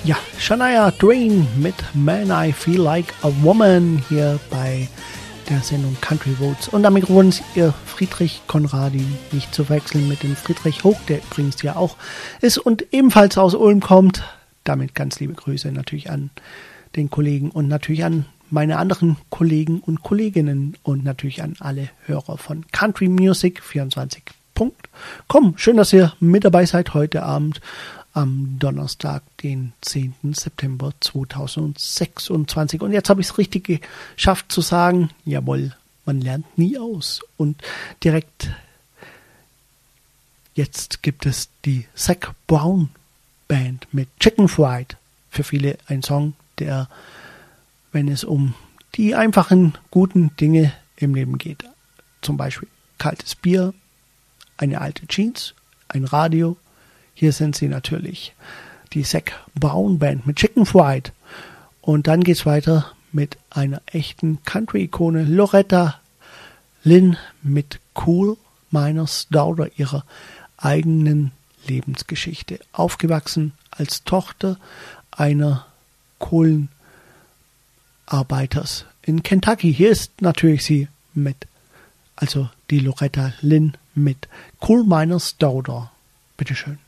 Ja, Shania Twain mit Man I Feel Like a Woman hier bei der Sendung Country Roads. Und am Mikrofon ist Ihr Friedrich Konradi, nicht zu verwechseln mit dem Friedrich Hoch, der übrigens ja auch ist und ebenfalls aus Ulm kommt. Damit ganz liebe Grüße natürlich an den Kollegen und natürlich an meine anderen Kollegen und Kolleginnen und natürlich an alle Hörer von Country Music 24.com. Schön, dass ihr mit dabei seid heute Abend am Donnerstag, den 10. September 2026. Und jetzt habe ich es richtig geschafft zu sagen, jawohl, man lernt nie aus. Und direkt jetzt gibt es die Zac Brown Band mit Chicken Fried. Für viele ein Song, der, wenn es um die einfachen, guten Dinge im Leben geht, zum Beispiel kaltes Bier, eine alte Jeans, ein Radio. Hier sind sie natürlich, die Zac Brown Band mit Chicken Fried. Und dann geht's weiter mit einer echten Country-Ikone, Loretta Lynn mit Coal Miner's Daughter, ihrer eigenen Lebensgeschichte. Aufgewachsen als Tochter einer Kohlenarbeiters in Kentucky. Hier ist natürlich sie mit, also die Loretta Lynn mit Coal Miner's Daughter. Bitteschön.